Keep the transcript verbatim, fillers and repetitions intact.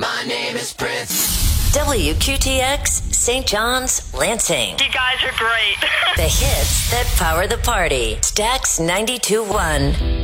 My name is Prince. W Q T X, Saint John's, Lansing. You guys are great. The hits that power the party. Stax ninety-two point one.